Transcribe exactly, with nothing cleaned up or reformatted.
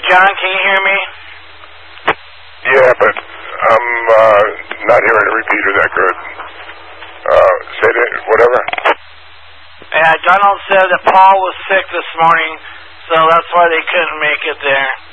John, can you hear me? Yeah, but I'm uh, not hearing the repeater that good. Uh, say that, whatever. Yeah, Donald said that Paul was sick this morning, so that's why they couldn't make it there.